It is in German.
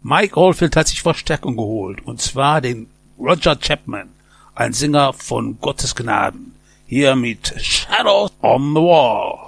Mike Oldfield hat sich Verstärkung geholt, und zwar den Roger Chapman, ein Sänger von Gottes Gnaden. Hier mit Shadows on the Wall.